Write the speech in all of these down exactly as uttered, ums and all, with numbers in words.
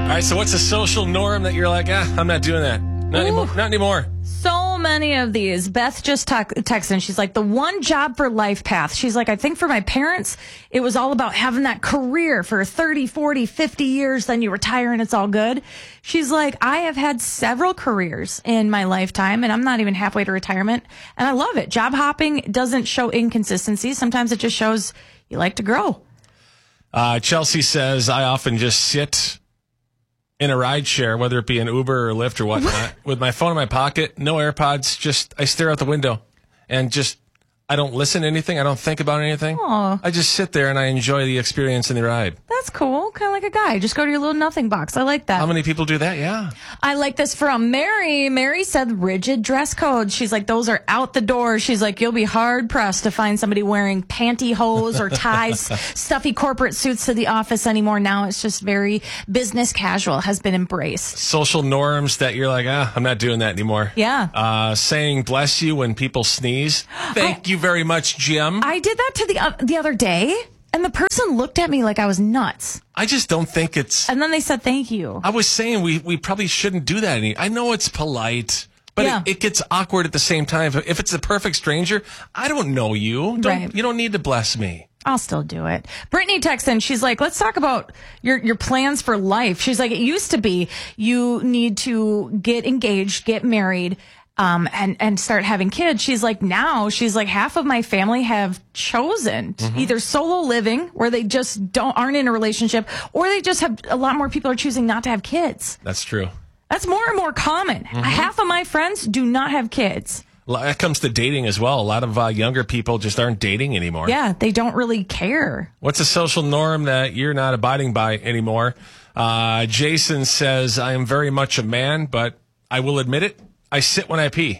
All right, so what's a social norm that you're like, ah, I'm not doing that. Not anymore. Not anymore. So many of these. Beth just t- texted, she's like, the one job for life path. She's like, I think for my parents, it was all about having that career for thirty, forty, fifty years. Then you retire and it's all good. She's like, I have had several careers in my lifetime and I'm not even halfway to retirement. And I love it. Job hopping doesn't show inconsistency. Sometimes it just shows you like to grow. Uh, Chelsea says, I often just sit in a ride share, whether it be an Uber or Lyft or whatnot, with my phone in my pocket, no AirPods, just I stare out the window and just I don't listen to anything. I don't think about anything. Aw. I just sit there and I enjoy the experience in the ride. That's cool. Kind of like a guy. Just go to your little nothing box. I like that. How many people do that? Yeah. I like this from Mary. Mary said rigid dress code. She's like, those are out the door. She's like, you'll be hard pressed to find somebody wearing pantyhose or ties, stuffy corporate suits to the office anymore. Now it's just very business casual, has been embraced. Social norms that you're like, ah, I'm not doing that anymore. Yeah. Uh, saying bless you when people sneeze. Thank I, you very much, Jim. I did that to the, uh, the other day. And the person looked at me like I was nuts. I just don't think it's... And then they said, thank you. I was saying we, we probably shouldn't do that. Any. I know it's polite, but yeah. it, it gets awkward at the same time. If it's a perfect stranger, I don't know you. Don't, right. You don't need to bless me. I'll still do it. Brittany texts in. She's like, let's talk about your, your plans for life. She's like, it used to be you need to get engaged, get married, Um, and, and start having kids. She's like, now she's like, half of my family have chosen mm-hmm. either solo living where they just don't, aren't in a relationship, or they just have a lot more people are choosing not to have kids. That's true. That's more and more common. Mm-hmm. Half of my friends do not have kids. That comes to dating as well. A lot of uh, younger people just aren't dating anymore. Yeah. They don't really care. What's a social norm that you're not abiding by anymore? Uh, Jason says, I am very much a man, but I will admit it. I sit when I pee.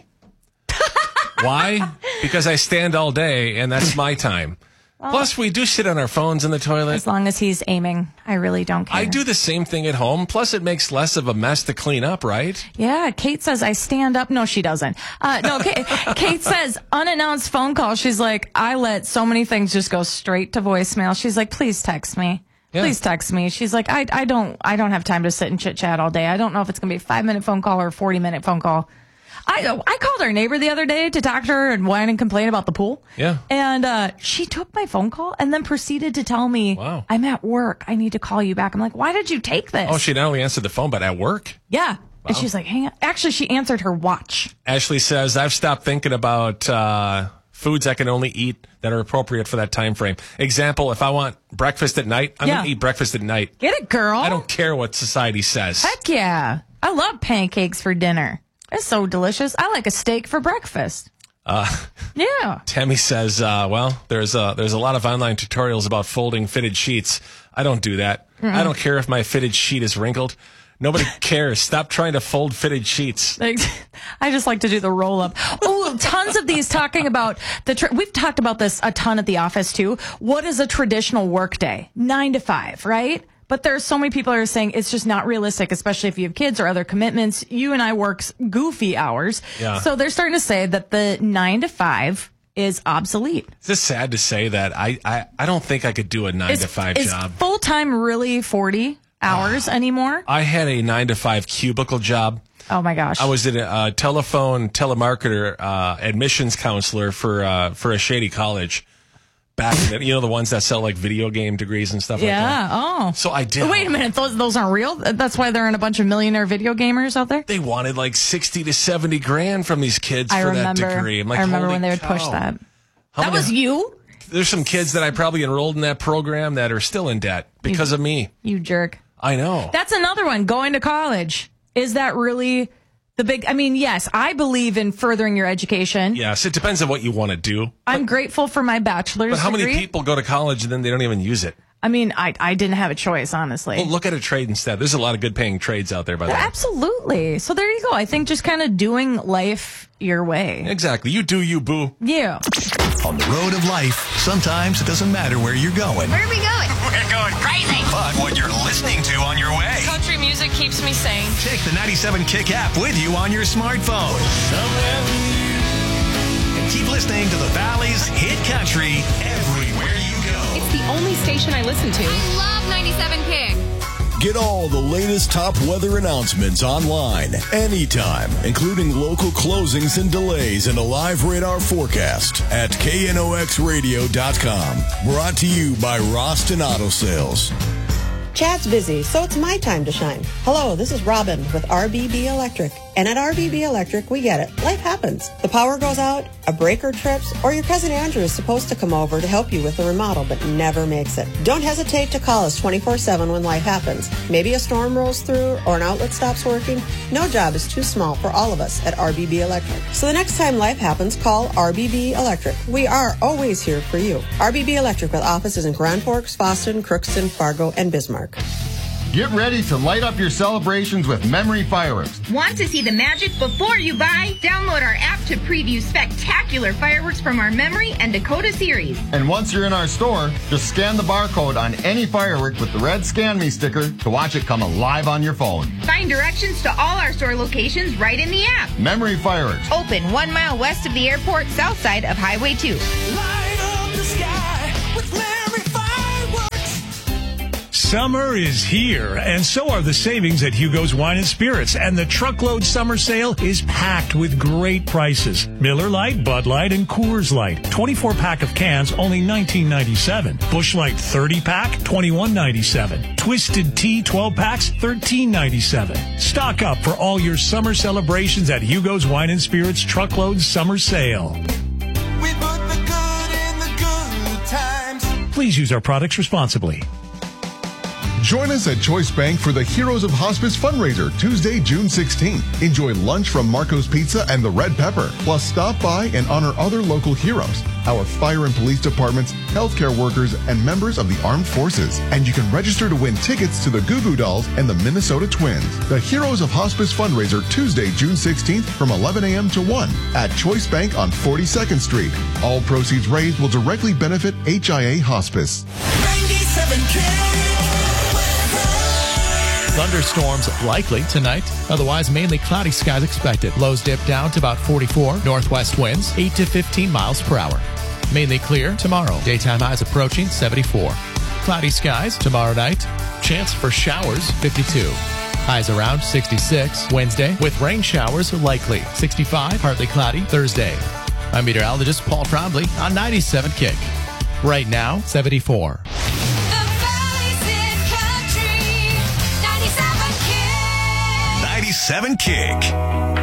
Why? Because I stand all day, and that's my time. Well, plus, we do sit on our phones in the toilet. As long as he's aiming, I really don't care. I do the same thing at home. Plus, it makes less of a mess to clean up, right? Yeah. Kate says, I stand up. No, she doesn't. Uh, no, Kate, Kate says, unannounced phone call. She's like, I let so many things just go straight to voicemail. She's like, please text me. Yeah. Please text me. She's like, I, I don't, I don't have time to sit and chit chat all day. I don't know if it's going to be a five minute phone call or a forty minute phone call. I I called our neighbor the other day to talk to her and whine and complain about the pool. Yeah. And uh, she took my phone call and then proceeded to tell me, wow. I'm at work. I need to call you back. I'm like, why did you take this? Oh, she not only answered the phone, but at work? Yeah. Wow. And she's like, hang on. Actually, she answered her watch. Ashley says, I've stopped thinking about uh, foods I can only eat that are appropriate for that time frame. Example, if I want breakfast at night, I'm yeah. going to eat breakfast at night. Get it, girl. I don't care what society says. Heck yeah. I love pancakes for dinner. It's so delicious. I like a steak for breakfast. Uh, yeah. Tammy says, uh, well, there's a, there's a lot of online tutorials about folding fitted sheets. I don't do that. Mm-mm. I don't care if my fitted sheet is wrinkled. Nobody cares. Stop trying to fold fitted sheets. I just like to do the roll up. Oh, tons of these talking about the, tra- we've talked about this a ton at the office too. What is a traditional work day? Nine to five, right? But there are so many people who are saying it's just not realistic, especially if you have kids or other commitments. You and I work goofy hours. Yeah. So they're starting to say that the nine to five is obsolete. Is this sad to say that I, I, I don't think I could do a nine is, to five is job. Full time really forty hours uh, anymore? I had a nine to five cubicle job. Oh my gosh. I was a uh, telephone telemarketer, uh, admissions counselor for, uh, for a shady college. Back in the, you know, the ones that sell like video game degrees and stuff yeah, like that. Yeah. Oh. So I did. Wait a minute. Those those aren't real? That's why there aren't a bunch of millionaire video gamers out there? They wanted like sixty to seventy grand from these kids I for remember, that degree. I'm like, I remember holy when they would cow. push that. How that many, was you? There's some kids that I probably enrolled in that program that are still in debt because you, of me. You jerk. I know. That's another one. Going to college. Is that really the big, I mean, yes, I believe in furthering your education. Yes, it depends on what you want to do. I'm but, grateful for my bachelor's But how degree. many people go to college and then they don't even use it? I mean, I I didn't have a choice, honestly. Well, look at a trade instead. There's a lot of good paying trades out there, by the way. Absolutely. So there you go. I think just kind of doing life your way. Exactly. You do you, boo. Yeah. On the road of life, sometimes it doesn't matter where you're going. Where are we going? We're going crazy. But what you're listening to on your way. Country music keeps me sane. Take the ninety-seven Kick app with you on your smartphone. And keep listening to the Valley's Hit Country everywhere you go. It's the only station I listen to. I love ninety-seven Kick. Get all the latest top weather announcements online, anytime, including local closings and delays and a live radar forecast at K N O X radio dot com. Brought to you by Roston Auto Sales. Chad's busy, so it's my time to shine. Hello, this is Robin with R B B Electric. And at R B B Electric, we get it. Life happens. The power goes out, a breaker trips, or your cousin Andrew is supposed to come over to help you with the remodel but never makes it. Don't hesitate to call us twenty-four seven when life happens. Maybe a storm rolls through or an outlet stops working. No job is too small for all of us at R B B Electric. So the next time life happens, call R B B Electric. We are always here for you. R B B Electric with offices in Grand Forks, Boston, Crookston, Fargo, and Bismarck. Get ready to light up your celebrations with Memory Fireworks. Want to see the magic before you buy? Download our app to preview spectacular fireworks from our Memory and Dakota series. And once you're in our store, just scan the barcode on any firework with the red Scan Me sticker to watch it come alive on your phone. Find directions to all our store locations right in the app. Memory Fireworks. Open one mile west of the airport, south side of Highway two. Light up the sky with Memory Fireworks. Summer is here, and so are the savings at Hugo's Wine and Spirits. And the truckload summer sale is packed with great prices. Miller Lite, Bud Light, and Coors Light. twenty-four pack of cans, only nineteen ninety-seven. Busch Light thirty pack, twenty-one ninety-seven. Twisted Tea twelve packs, thirteen ninety-seven. Stock up for all your summer celebrations at Hugo's Wine and Spirits truckload summer sale. We put the good in the good times. Please use our products responsibly. Join us at Choice Bank for the Heroes of Hospice fundraiser Tuesday, June sixteenth. Enjoy lunch from Marco's Pizza and the Red Pepper. Plus, stop by and honor other local heroes, our fire and police departments, healthcare workers, and members of the armed forces. And you can register to win tickets to the Goo Goo Dolls and the Minnesota Twins. The Heroes of Hospice fundraiser Tuesday, June sixteenth from eleven a.m. to one at Choice Bank on forty-second Street. All proceeds raised will directly benefit H I A Hospice. ninety-seven K. Thunderstorms likely tonight. Otherwise, mainly cloudy skies expected. Lows dip down to about forty-four. Northwest winds, eight to fifteen miles per hour. Mainly clear tomorrow. Daytime highs approaching seventy-four. Cloudy skies tomorrow night. Chance for showers, fifty-two. Highs around sixty-six. Wednesday, with rain showers likely. sixty-five, partly cloudy. Thursday. I'm meteorologist Paul Trombley on ninety-seven Kick. Right now, seventy-four. ninety-seven Kick.